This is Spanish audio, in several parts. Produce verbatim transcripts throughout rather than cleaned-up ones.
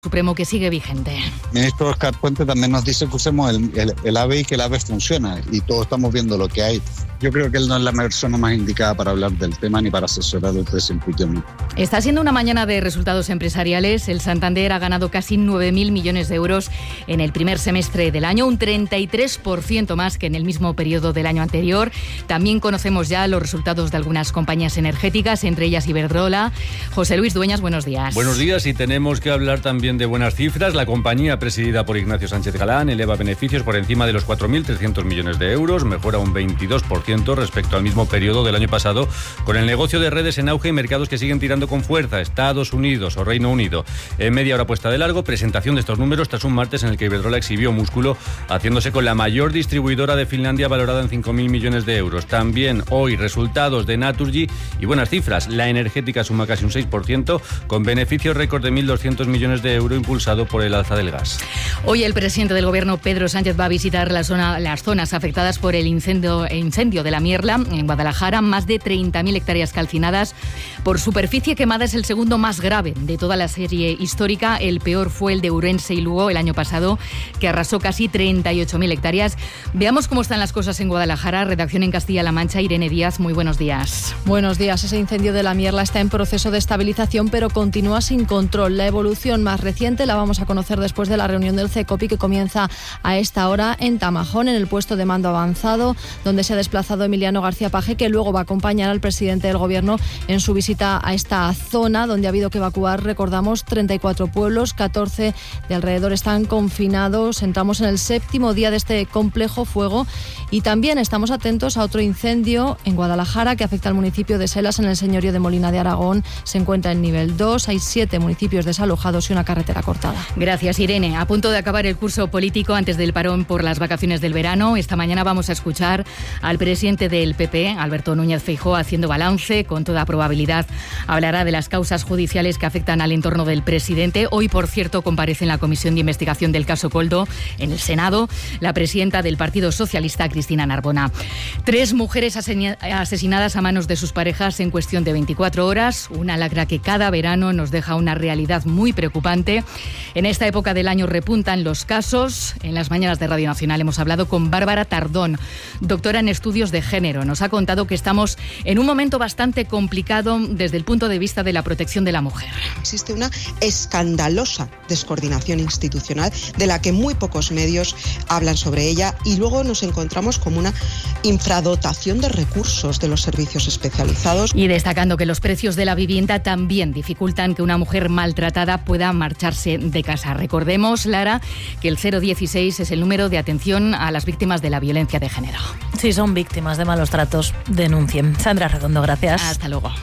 Supremo que sigue vigente. El ministro Óscar Puente también nos dice que usemos el, el, el AVE y que el AVE funciona y todos estamos viendo lo que hay. Yo creo que él no es la persona más indicada para hablar del tema ni para asesorar al presidente Puigdemont. Está siendo una mañana de resultados empresariales. El Santander ha ganado casi nueve mil millones de euros en el primer semestre del año, un treinta y tres por ciento más que en el mismo periodo del año anterior. También conocemos ya los resultados de algunas compañías energéticas, entre ellas Iberdrola. José Luis Dueñas, buenos días. Buenos días, y tenemos que hablar también de buenas cifras. La compañía presidida por Ignacio Sánchez Galán eleva beneficios por encima de los cuatro mil trescientos millones de euros, mejora un veintidós por ciento respecto al mismo periodo del año pasado, con el negocio de redes en auge y mercados que siguen tirando con fuerza, Estados Unidos o Reino Unido. En media hora puesta de largo, presentación de estos números tras un martes en el que Iberdrola exhibió músculo, haciéndose con la mayor distribuidora de Finlandia, valorada en cinco mil millones de euros. También hoy resultados de Naturgy y buenas cifras. La energética suma casi un seis por ciento, con beneficios récord de mil doscientos millones de euros, impulsado por el alza del gas. Hoy el presidente del Gobierno, Pedro Sánchez, va a visitar la zona, las zonas afectadas por el incendio, incendio de la Mierla en Guadalajara. Más de treinta mil hectáreas calcinadas. Por superficie quemada es el segundo más grave de toda la serie histórica. El peor fue el de Urense y Lugo el año pasado, que arrasó casi treinta y ocho mil hectáreas. Veamos cómo están las cosas en Guadalajara. Redacción en Castilla-La Mancha, Irene Díaz, muy buenos días. Buenos días. Ese incendio de la Mierla está en proceso de estabilización, pero continúa sin control. La evolución más reciente la vamos a conocer después de la reunión del CECOPI, que comienza a esta hora en Tamajón, en el puesto de mando avanzado, donde se ha desplazado Emiliano García Paje, que luego va a acompañar al presidente del Gobierno en su visita a esta zona, donde ha habido que evacuar, recordamos, treinta y cuatro pueblos, catorce de alrededor están confinados. Entramos en el séptimo día de este complejo fuego y también estamos atentos a otro incendio en Guadalajara que afecta al municipio de Selas, en el señorío de Molina de Aragón. Se encuentra en nivel dos, hay siete municipios desalojados y una carretera cortada. Gracias, Irene. A punto de acabar el curso político antes del parón por las vacaciones del verano, esta mañana vamos a escuchar al presidente del P P, Alberto Núñez Feijóo, haciendo balance. Con toda probabilidad hablará de las causas judiciales que afectan al entorno del presidente. Hoy, por cierto, comparece en la Comisión de Investigación del caso Koldo en el Senado la presidenta del Partido Socialista, Cristina Narbona. Tres mujeres asesinadas a manos de sus parejas en cuestión de veinticuatro horas, una lacra que cada verano nos deja una realidad muy preocupante. En esta época del año repuntan los casos. En las mañanas de Radio Nacional hemos hablado con Bárbara Tardón, doctora en estudios de género. Nos ha contado que estamos en un momento bastante complicado desde el punto de vista de la protección de la mujer. Existe una escandalosa descoordinación institucional de la que muy pocos medios hablan sobre ella, y luego nos encontramos como una infradotación de recursos de los servicios especializados. Y destacando que los precios de la vivienda también dificultan que una mujer maltratada pueda marcharse de casa. Recordemos, Lara, que el cero dieciséis es el número de atención a las víctimas de la violencia de género. Si son víctimas de malos tratos, denuncien. Sandra Redondo, gracias. Hasta luego.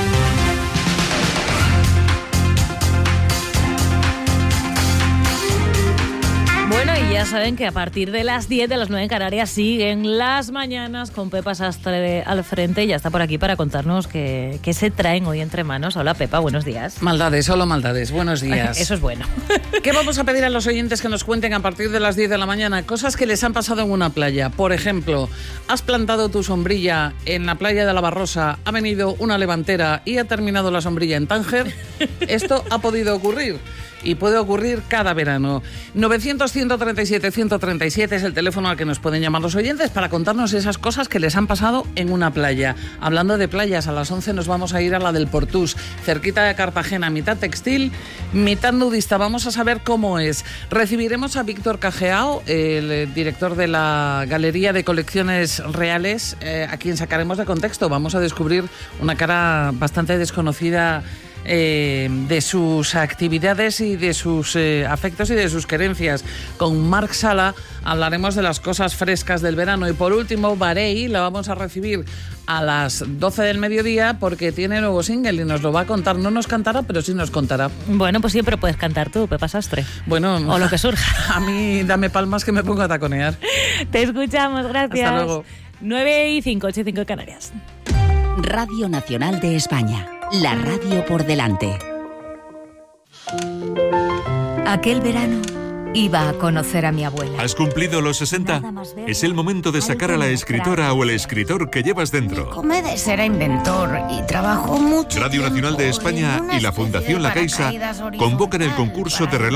Bueno, y ya saben que a partir de las diez, de las nueve en Canarias, siguen las mañanas con Pepa Sastre al frente. Ya está por aquí para contarnos qué, qué se traen hoy entre manos. Hola, Pepa, buenos días. Maldades, solo maldades, buenos días. Eso es bueno. ¿Qué vamos a pedir a los oyentes que nos cuenten a partir de las diez de la mañana? Cosas que les han pasado en una playa. Por ejemplo, has plantado tu sombrilla en la playa de la Barrosa, ha venido una levantera y ha terminado la sombrilla en Tánger. Esto ha podido ocurrir. Y puede ocurrir cada verano. novecientos, ciento treinta y siete, ciento treinta y siete es el teléfono al que nos pueden llamar los oyentes para contarnos esas cosas que les han pasado en una playa. Hablando de playas, a las once nos vamos a ir a la del Portús, cerquita de Cartagena, mitad textil, mitad nudista. Vamos a saber cómo es. Recibiremos a Víctor Cajeao, el director de la Galería de Colecciones Reales, eh, a quien sacaremos de contexto. Vamos a descubrir una cara bastante desconocida Eh, de sus actividades y de sus eh, afectos y de sus querencias. Con Marc Sala hablaremos de las cosas frescas del verano. Y por último, Barei la vamos a recibir a las doce del mediodía porque tiene nuevo single y nos lo va a contar. No nos cantará, pero sí nos contará. Bueno, pues siempre puedes cantar tú, Pepa Sastre. Bueno, o lo que surja. A mí dame palmas que me pongo a taconear. Te escuchamos, gracias. Hasta luego. nueve y cinco, ocho y cinco Canarias. Radio Nacional de España. La radio por delante. Aquel verano iba a conocer a mi abuela. ¿Has cumplido los sesenta? Es el momento de sacar a la escritora o el escritor que llevas dentro. Comedes era inventor y trabajó mucho Radio Nacional de España y la Fundación La Caixa convocan el concurso de relatos